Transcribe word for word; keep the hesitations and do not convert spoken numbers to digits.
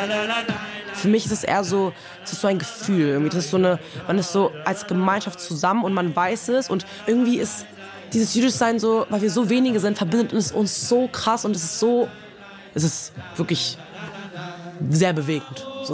Für mich ist es eher so, es ist so ein Gefühl. Irgendwie. Das ist so eine, man ist so als Gemeinschaft zusammen und man weiß es. Und irgendwie ist dieses jüdisch Sein so, weil wir so wenige sind, verbindet es uns so krass und es ist so, es ist wirklich sehr bewegend. So.